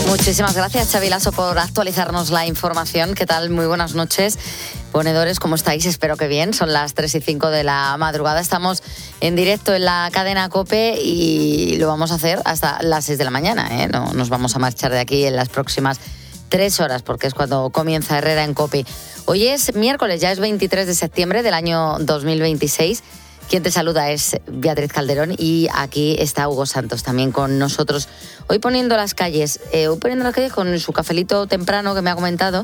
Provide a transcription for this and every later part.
Muchísimas gracias, Xavi Lasso, por actualizarnos la información. ¿Qué tal? Muy buenas noches. Ponedores, ¿cómo estáis? Espero que bien. Son las 3:05 de la madrugada. Estamos en directo en la cadena COPE y lo vamos a hacer hasta las 6 de la mañana, ¿eh? No nos vamos a marchar de aquí en las próximas 3 horas, porque es cuando comienza Herrera en COPE. Hoy es miércoles, ya es 23 de septiembre del año 2026. Quien te saluda es Beatriz Calderón y aquí está Hugo Santos también con nosotros. Hoy poniendo las calles con su cafelito temprano que me ha comentado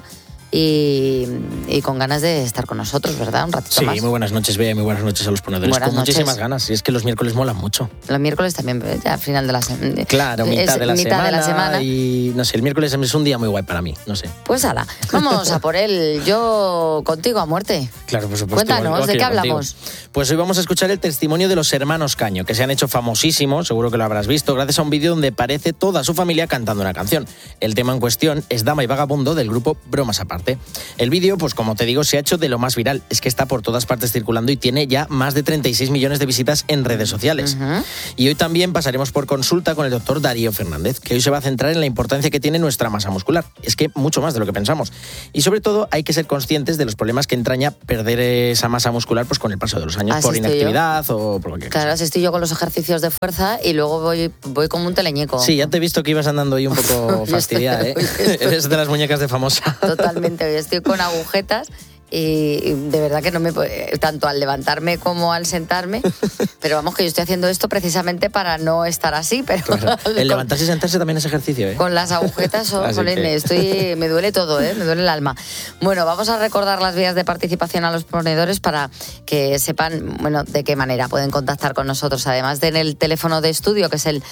y con ganas de estar con nosotros, ¿verdad? Un ratito más. Sí, muy buenas noches, Bea, muy buenas noches a los ponedores. Buenas con noches. Muchísimas ganas, y es que los miércoles molan mucho. Los miércoles también, ya al final de la semana. Claro, mitad de la semana. Y no sé, el miércoles es un día muy guay para mí, no sé. Pues ala, vamos a por él. Yo contigo a muerte. Claro, por supuesto. Cuéntanos, ¿de qué hablamos? Contigo. Pues hoy vamos a escuchar el testimonio de los hermanos Caño, que se han hecho famosísimos, seguro que lo habrás visto, gracias a un vídeo donde aparece toda su familia cantando una canción. El tema en cuestión es Dama y Vagabundo del grupo Bromas Aparte. El vídeo, pues como te digo, se ha hecho de lo más viral. Es que está por todas partes circulando y tiene ya más de 36 millones de visitas en redes sociales. Y hoy también pasaremos por consulta con el doctor Darío Fernández, que hoy se va a centrar en la importancia que tiene nuestra masa muscular. Es que mucho más de lo que pensamos. Y sobre todo hay que ser conscientes de los problemas que entraña perder esa masa muscular pues con el paso de los años, por inactividad o por cualquier cosa. Claro, así estoy yo con los ejercicios de fuerza y luego voy como un teleñeco. Sí, ya te he visto que ibas andando ahí un poco fastidiada, ¿eh? Eres de las muñecas de Famosa. Totalmente, hoy estoy con agujetas y de verdad que no me tanto al levantarme como al sentarme, pero vamos, que yo estoy haciendo esto precisamente para no estar así, pero claro. El levantarse y sentarse también es ejercicio, ¿eh? Con las agujetas, me duele todo, ¿eh? Me duele el alma. Bueno, vamos a recordar las vías de participación a los ponedores para que sepan, bueno, de qué manera pueden contactar con nosotros, además de en el teléfono de estudio, que es el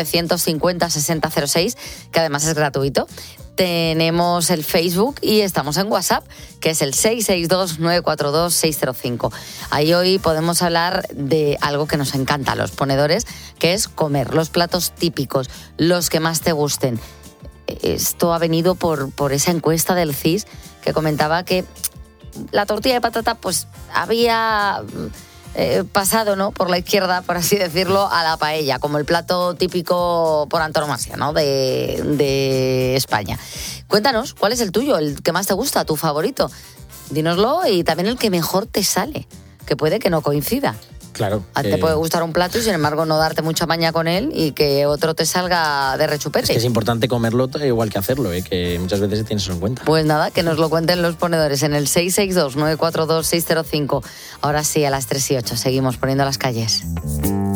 950-6006, que además es gratuito. Tenemos el Facebook y estamos en WhatsApp, que es el 662-942-605. Ahí hoy podemos hablar de algo que nos encanta a los ponedores, que es comer, los platos típicos, los que más te gusten. Esto ha venido por esa encuesta del CIS que comentaba que la tortilla de patata pues había pasado, ¿no?, por la izquierda, por así decirlo, a la paella, como el plato típico por antonomasia, ¿no?, de España. Cuéntanos, ¿cuál es el tuyo, el que más te gusta, tu favorito? Dínoslo, y también el que mejor te sale, que puede que no coincida. Claro. A ti te puede gustar un plato y sin embargo no darte mucha maña con él y que otro te salga de rechupete. Es que es importante comerlo igual que hacerlo, que muchas veces se tiene eso en cuenta. Pues nada, que nos lo cuenten los ponedores en el 662-942-605. Ahora sí, a las 3:08 seguimos poniendo las calles.